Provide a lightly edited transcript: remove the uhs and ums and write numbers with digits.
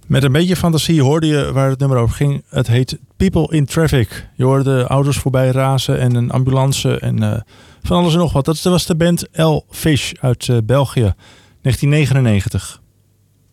Met een beetje fantasie hoorde je waar het nummer over ging. Het heet People in Traffic. Je hoorde auto's voorbij razen en een ambulance en van alles en nog wat. Dat was de band L Fish uit België, 1999.